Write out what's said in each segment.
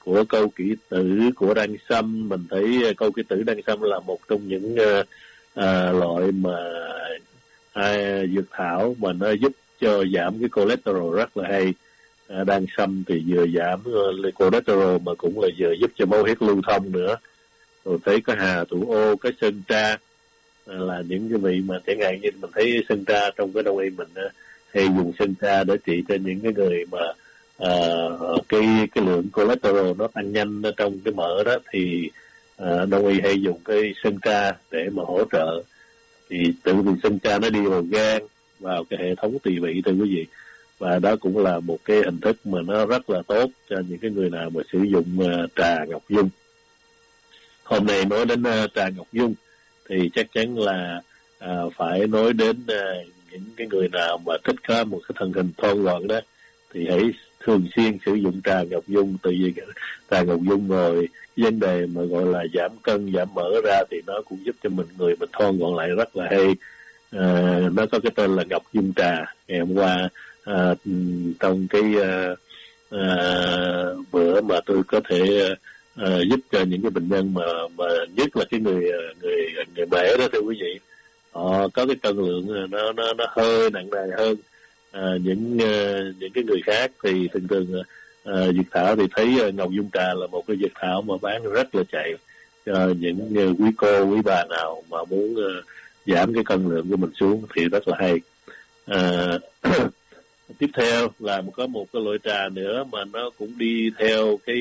của câu kỷ tử của đăng sâm. Mình thấy câu kỷ tử đăng sâm là một trong những loại mà dược thảo mà nó giúp cho giảm cái cholesterol rất là hay. Đăng sâm thì vừa giảm cholesterol mà cũng là vừa giúp cho máu huyết lưu thông nữa. Rồi thấy có hà thủ ô, cái sơn tra, là những cái vị mà chẳng hạn như mình thấy sơn tra trong cái đông y mình hay dùng sơn tra để trị cho những cái người mà cái lượng cholesterol nó tăng nhanh trong cái mỡ đó, thì đông y hay dùng cái sơn tra để mà hỗ trợ. Thì tự vì sơn tra nó đi vào gan, vào cái hệ thống tỳ vị thưa quý vị, và đó cũng là một cái hình thức mà nó rất là tốt cho những cái người nào mà sử dụng trà ngọc dung. Hôm nay nói đến trà ngọc dung thì chắc chắn là phải nói đến những cái người nào mà thích có một cái thân hình thon gọn đó, thì hãy thường xuyên sử dụng trà ngọc dung. Từ vì trà ngọc dung rồi vấn đề mà gọi là giảm cân giảm mỡ ra thì nó cũng giúp cho người mình thon gọn lại rất là hay. Nó có cái tên là ngọc dung trà. Ngày hôm qua trong cái bữa mà tôi có thể giúp cho những cái bệnh nhân mà nhất là cái người mẹ đó thưa quý vị, họ có cái cân lượng nó hơi nặng nề hơn những cái người khác. Thì thường dược thảo thì thấy ngọc dung trà là một cái dược thảo mà bán rất là chạy cho những quý cô quý bà nào mà muốn giảm cái cân lượng của mình xuống thì rất là hay. Tiếp theo là có một cái loại trà nữa mà nó cũng đi theo cái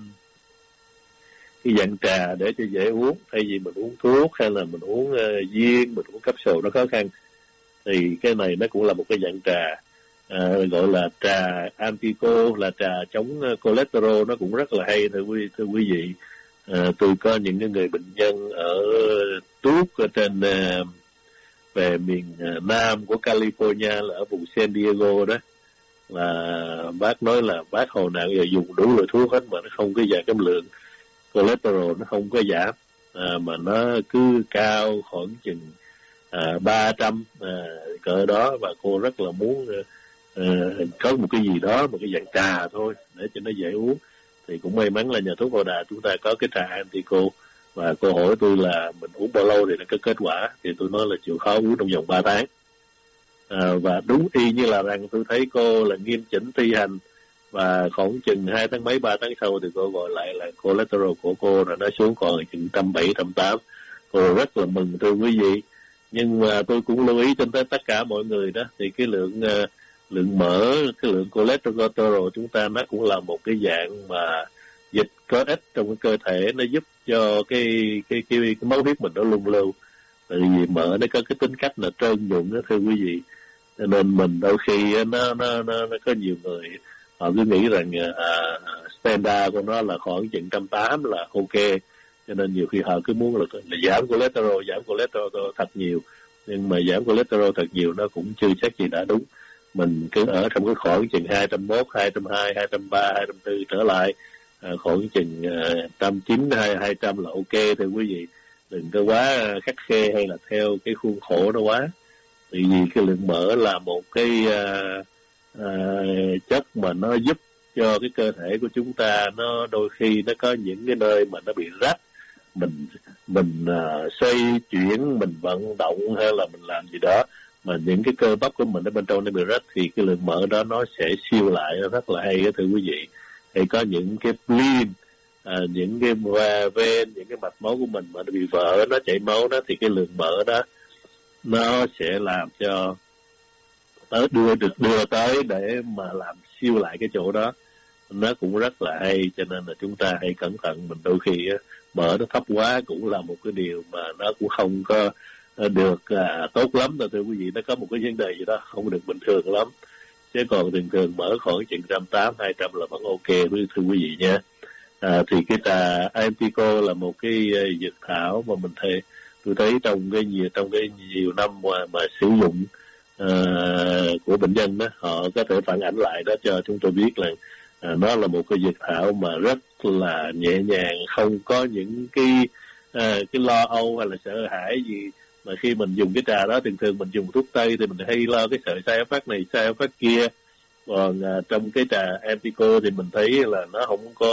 dạng trà để cho dễ uống, thay vì mình uống thuốc hay là mình uống viên, mình uống capsule nó khó khăn, thì cái này nó cũng là một cái dạng trà gọi là trà antico, là trà chống cholesterol. Nó cũng rất là hay thưa quý vị. Tôi có những cái người bệnh nhân ở Tuốt ở trên về miền nam của California, là ở vùng San Diego đó, là bác nói là bác hồi nào giờ dùng đủ loại thuốc hết mà nó không có giảm cái lượng cholesterol, nó không có giảm, mà nó cứ cao khoảng chừng 300 cỡ đó. Và cô rất là muốn có một cái gì đó, một cái dạng trà thôi để cho nó dễ uống. Thì cũng may mắn là nhà thuốc Họ Đà chúng ta có cái trà antico. Và cô hỏi tôi là mình uống bao lâu thì nó có kết quả, thì tôi nói là chịu khó uống trong vòng 3 tháng. Và đúng y như là rằng tôi thấy cô là nghiêm chỉnh thi hành, và khoảng chừng 2 tháng mấy 3 tháng sau thì cô gọi lại là cholesterol của cô là nó xuống còn chừng 170, 180. Cô rất là mừng thưa quý vị. Nhưng mà tôi cũng lưu ý cho tất cả mọi người đó, thì cái lượng mỡ, cái lượng cholesterol chúng ta nó cũng là một cái dạng mà dịch có ích trong cái cơ thể, nó giúp cho cái máu huyết mình nó lung lưu. Tại vì mỡ nó có cái tính cách là trơn nhuận đó thưa quý vị, cho nên mình đôi khi nó có nhiều người họ cứ nghĩ rằng standard của nó là khoảng chừng 180 là ok, cho nên nhiều khi họ cứ muốn là giảm cholesterol thật nhiều. Nhưng mà giảm cholesterol thật nhiều nó cũng chưa chắc gì đã đúng. Mình cứ ở trong cái khoảng chừng 201, 220, 230, 240 trở lại, khoảng chừng 190 hay 200 là ok thưa quý vị. Đừng có quá khắt khe hay là theo cái khuôn khổ nó quá. Tại vì cái lượng mỡ là một cái chất mà nó giúp cho cái cơ thể của chúng ta, nó đôi khi nó có những cái nơi mà nó bị rách, mình xoay chuyển, mình vận động hay là mình làm gì đó mà những cái cơ bắp của mình ở bên trong nó bị rách, thì cái lượng mỡ đó nó sẽ siêu lại rất là hay đó thưa quý vị. Hay có những cái spleen, những cái vein, những cái mạch máu của mình mà nó bị vỡ, nó chảy máu đó, thì cái lượng mỡ đó nó sẽ làm cho đưa tới để mà làm siêu lại cái chỗ đó. Nó cũng rất là hay, cho nên là chúng ta hãy cẩn thận. Mình đôi khi mỡ nó thấp quá cũng là một cái điều mà nó cũng không có được tốt lắm đâu thưa quý vị. Nó có một cái vấn đề gì đó không được bình thường lắm, chứ còn thường mỡ khoảng chừng 180, 200 là vẫn ok thưa quý vị nha. Thì cái trà antico là một cái dược thảo mà tôi thấy trong cái nhiều năm mà sử dụng của bệnh nhân đó, họ có thể phản ảnh lại đó cho chúng tôi biết là nó là một cái dược thảo mà rất là nhẹ nhàng, không có những cái lo âu hay là sợ hãi gì. Mà khi mình dùng cái trà đó, thường mình dùng thuốc tây thì mình hay lo cái sợi sai effect này sai effect kia, còn trong cái trà antico thì mình thấy là nó không có